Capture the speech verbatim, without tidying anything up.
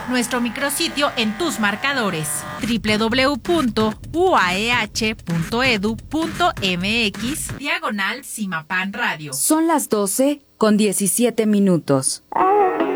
nuestro micrositio en tus marcadores doble u doble u doble u punto u a e h punto e d u punto m x diagonal Simapan Radio. Son las doce con diecisiete minutos.